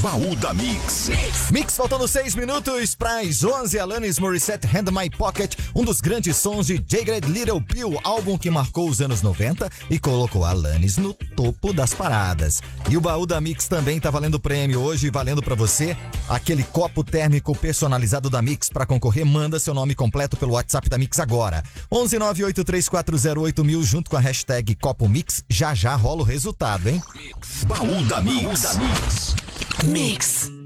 Baú da Mix. Mix, faltando 6 minutos para as 11. Alanis Morissette, Hand My Pocket, um dos grandes sons de Jagged Little Pill, álbum que marcou os anos 90 e colocou a Alanis no topo das paradas. E o Baú da Mix também tá valendo prêmio hoje, valendo para você aquele copo térmico personalizado da Mix. Para concorrer, manda seu nome completo pelo WhatsApp da Mix agora. 11983408000 junto com a hashtag Copo Mix. Já rola o resultado, hein? Baú da Mix. Mix.